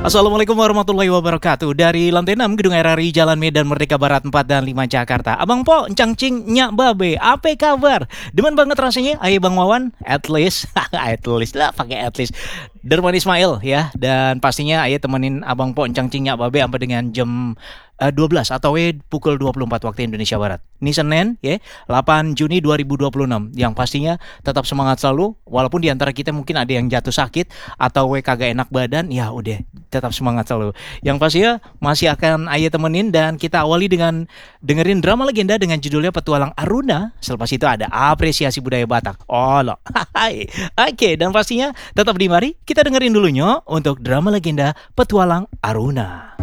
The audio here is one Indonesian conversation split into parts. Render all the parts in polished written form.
Assalamualaikum warahmatullahi wabarakatuh. Dari lantai 6 Gedung RRI Jalan Medan Merdeka Barat 4 dan 5 Jakarta. Abang Po, Encang Cing, Nyak Babe, apa kabar? Demen banget rasanya, ayo Bang Wawan, at least lah, pakai at least. Derman Ismail ya, dan pastinya ayo temenin Abang Po, Encang Cing, Nyak Babe sampai dengan jam 12 atau pukul 24 waktu Indonesia Barat. Ini Senin ya, 8 Juni 2026. Yang pastinya tetap semangat selalu, walaupun di antara kita mungkin ada yang jatuh sakit atau kagak enak badan, ya udah tetap semangat selalu. Yang pastinya masih akan Ayah temenin, dan kita awali dengan dengerin drama legenda dengan judulnya Petualang Aruna. Selepas itu ada apresiasi budaya Batak. Oh loh. Oke, dan pastinya tetap di mari kita dengerin dulunya untuk drama legenda Petualang Aruna.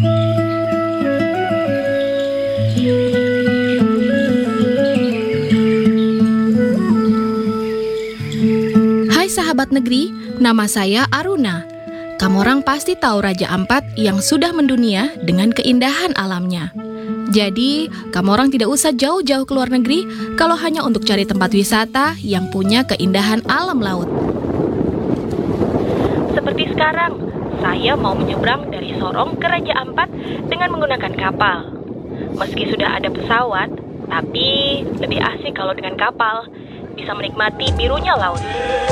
Hai sahabat negeri, nama saya Aruna. Kamu orang pasti tahu Raja Ampat yang sudah mendunia dengan keindahan alamnya. Jadi, kamu orang tidak usah jauh-jauh ke luar negeri kalau hanya untuk cari tempat wisata yang punya keindahan alam laut. Seperti sekarang, saya mau menyeberang dari Sorong ke Raja Ampat dengan menggunakan kapal. Meski sudah ada pesawat, tapi lebih asik kalau dengan kapal. Bisa menikmati birunya laut.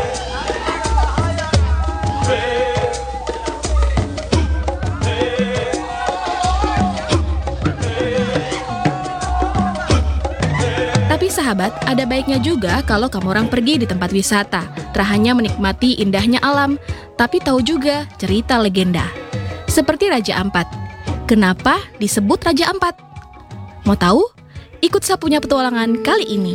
Tapi sahabat, ada baiknya juga kalau kamu orang pergi di tempat wisata. Tak hanya menikmati indahnya alam, tapi tahu juga cerita legenda. Seperti Raja Ampat. Kenapa disebut Raja Ampat? Mau tahu? Ikut Sapunya Petualangan kali ini.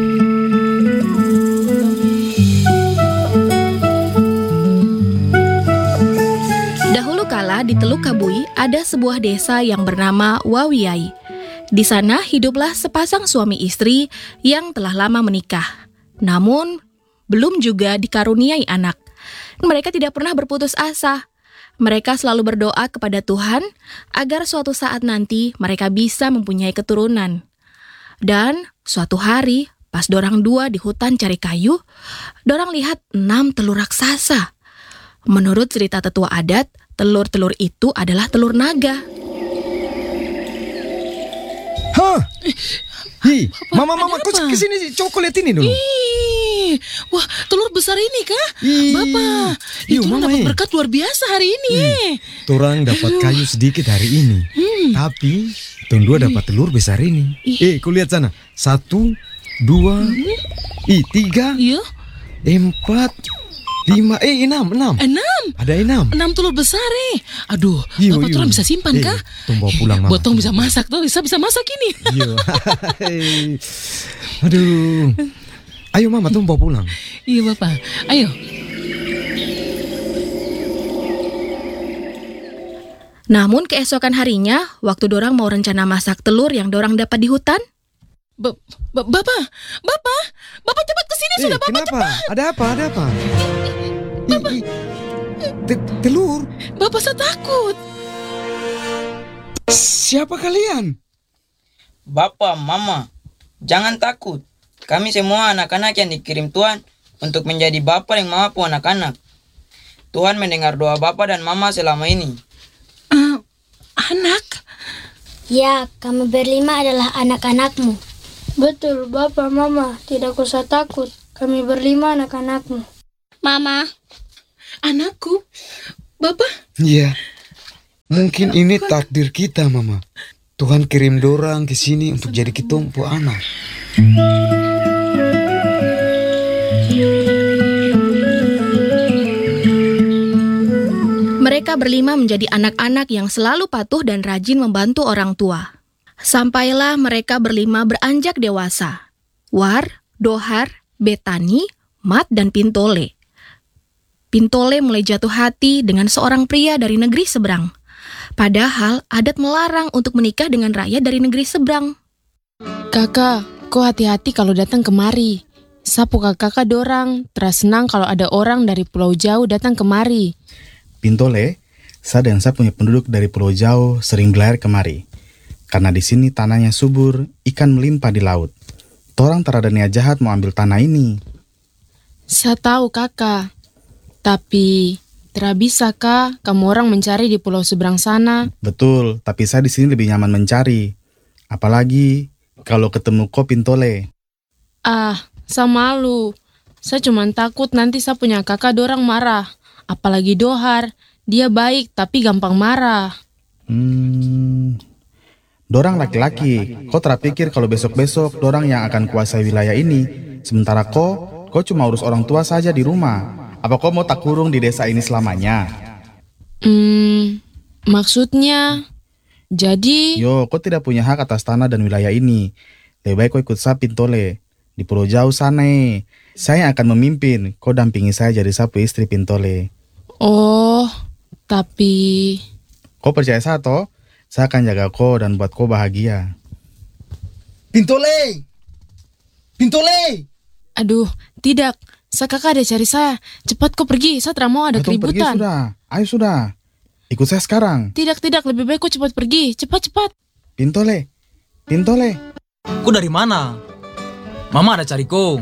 Dahulu kala di Teluk Kabui ada sebuah desa yang bernama Wawiai. Di sana hiduplah sepasang suami istri yang telah lama menikah. Namun, belum juga dikaruniai anak. Mereka tidak pernah berputus asa. Mereka selalu berdoa kepada Tuhan agar suatu saat nanti mereka bisa mempunyai keturunan. Dan suatu hari, pas dorang dua di hutan cari kayu, dorang lihat 6 telur raksasa. Menurut cerita tetua adat, telur-telur itu adalah telur naga. Hah? Hi, mama, kau kesini sih, coba lihat ini dulu. Wah, telur besar ini kah? Bapak, Yuk, itu mama, dapat berkat luar biasa hari ini. Torang dapat kayu sedikit hari ini, tapi Tong dua dapat telur besar ini. Kau lihat sana, 1, 2, 3, Iya, 4, 5, 6. 6. Ada 6. 6 telur besar Aduh, Yo, Bapak turun bisa simpan kah? Tong bawa pulang, mama. Botong bisa masak tuh, bisa masak ini. Yo. Aduh. Ayo mama, tong bawa pulang. Iya Bapak, ayo. Namun keesokan harinya, waktu dorang mau rencana masak telur yang dorang dapat di hutan, Bapak cepat kesini sudah Bapak. Kenapa? Ada apa? Telur? Bapak saya takut. Siapa kalian? Bapak, Mama, jangan takut. Kami semua anak-anak yang dikirim Tuhan untuk menjadi Bapa yang mampu anak-anak. Tuhan mendengar doa Bapak dan Mama selama ini. Anak? Ya, kami berlima adalah anak-anakmu. Betul, Bapak, Mama. Tidak usah takut. Kami berlima anak-anakmu. Mama. Anakku? Bapak? Iya. Mungkin ini takdir kita, Mama. Tuhan kirim dorang ke sini untuk jadi kitompo anak. mereka berlima menjadi anak-anak yang selalu patuh dan rajin membantu orang tua. Sampailah mereka berlima beranjak dewasa. War, Dohar, Betani, Mat, dan Pintole. Pintole mulai jatuh hati dengan seorang pria dari negeri seberang. Padahal adat melarang untuk menikah dengan rakyat dari negeri seberang. Kakak, kau hati-hati kalau datang kemari. Sapu kakak dorang, teras senang kalau ada orang dari pulau jauh datang kemari. Pintole, saya dan saya punya penduduk dari pulau jauh sering berlayar kemari. Karena di sini tanahnya subur, ikan melimpah di laut. Torang terada niat jahat mau ambil tanah ini. Saya tahu kakak, tapi Tidak bisa kah kamu orang mencari di pulau seberang sana? Betul, tapi saya di sini lebih nyaman mencari. Apalagi kalau ketemu kau Pintole. Ah, saya malu. Saya cuma takut nanti saya punya kakak dorang marah. Apalagi Dohar, dia baik tapi gampang marah. Dorang laki-laki, kau terpikir kalau besok-besok dorang yang akan kuasai wilayah ini. Sementara kau cuma urus orang tua saja di rumah. Apa kau mau tak kurung di desa ini selamanya? Maksudnya, jadi... Yo, kau tidak punya hak atas tanah dan wilayah ini. Lebih baik kau ikut saya Pintole. Di pulau jauh sana. Saya akan memimpin, kau dampingi saya jadi sapu istri Pintole. Oh, tapi... Kau percaya saya toh? Saya akan jaga kau dan buat kau bahagia. Pintole! Pintole! Aduh, tidak. Saya kakak ada cari saya. Cepat kau pergi, saya tidak mau ada Pergi keributan. sudah, ayo sudah. Ikut saya sekarang. Tidak, lebih baik kau cepat pergi. Cepat. Pintole. Kau dari mana? Mama ada cari kau.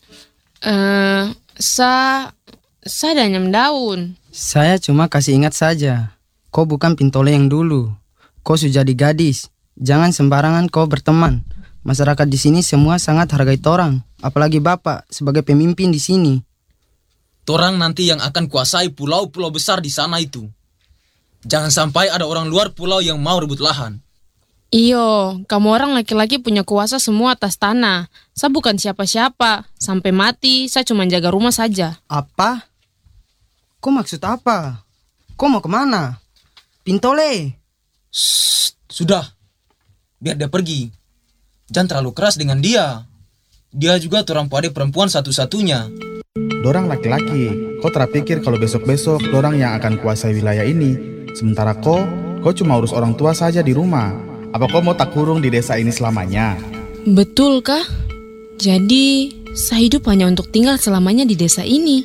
Saya ada nyam daun. Saya cuma kasih ingat saja. Kau bukan Pintole yang dulu. Kau sudah jadi gadis. Jangan sembarangan kau berteman. Masyarakat di sini semua sangat hargai torang, apalagi Bapak sebagai pemimpin di sini. Torang nanti yang akan kuasai pulau-pulau besar di sana itu. Jangan sampai ada orang luar pulau yang mau rebut lahan. Iyo, kamu orang laki-laki punya kuasa semua atas tanah. Saya bukan siapa-siapa. Sampai mati, saya cuma jaga rumah saja. Apa? Kau maksud apa? Kau mau kemana? Pintole! Sudah, biar dia pergi. Jangan terlalu keras dengan dia. Dia juga torang pade perempuan satu-satunya. Dorang laki-laki, kau terpikir kalau besok-besok dorang yang akan kuasai wilayah ini. Sementara kau cuma urus orang tua saja di rumah. Apa kau mau tak kurung di desa ini selamanya? Betul kah? Jadi, saya hidup hanya untuk tinggal selamanya di desa ini.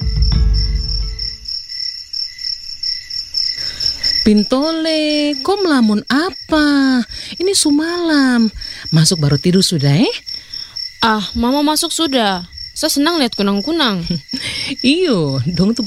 Pintole, kau melamun apa? Ini sumalam. Masuk baru tidur sudah Ah, Mama masuk sudah. Saya senang lihat kunang-kunang. Iyo, dong tuh